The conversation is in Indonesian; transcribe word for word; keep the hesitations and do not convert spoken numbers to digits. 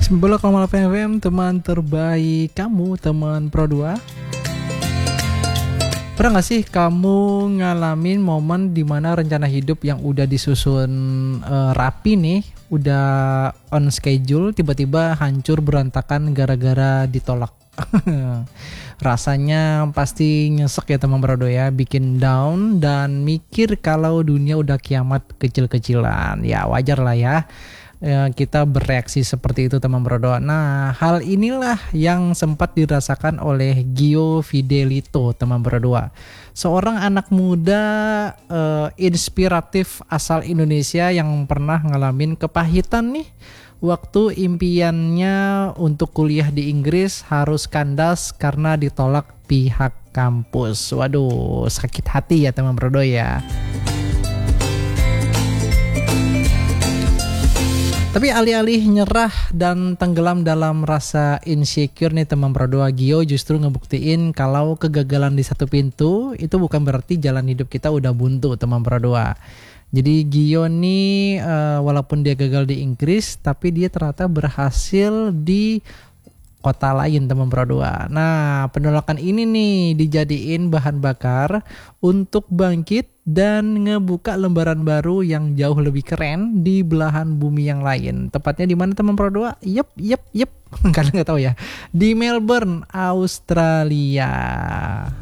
sembilan koma delapan F M, teman terbaik kamu, teman Pro dua. Pernah gak sih kamu ngalamin momen dimana rencana hidup yang udah disusun uh, rapi nih, udah on schedule, tiba-tiba hancur berantakan gara-gara ditolak? Rasanya pasti nyesek ya teman Brodo ya, bikin down dan mikir kalau dunia udah kiamat kecil-kecilan. Ya wajar lah ya, ya kita bereaksi seperti itu teman Brodo. Nah, hal inilah yang sempat dirasakan oleh Gio Fidelito teman Brodo. Seorang anak muda uh, inspiratif asal Indonesia yang pernah ngalamin kepahitan nih waktu impiannya untuk kuliah di Inggris harus kandas karena ditolak pihak kampus. Waduh, sakit hati ya teman Brodo ya. Tapi alih-alih nyerah dan tenggelam dalam rasa insecure nih teman Brodo, Gio justru ngebuktiin kalau kegagalan di satu pintu itu bukan berarti jalan hidup kita udah buntu teman Brodo. Jadi Gio nih uh, walaupun dia gagal di Inggris, tapi dia ternyata berhasil di kota lain teman Pro dua. Nah, penolakan ini nih dijadiin bahan bakar untuk bangkit dan ngebuka lembaran baru yang jauh lebih keren di belahan bumi yang lain. Tepatnya di mana teman Pro dua? Yep, yep, yep. Kalian nggak tahu ya. Di Melbourne, Australia.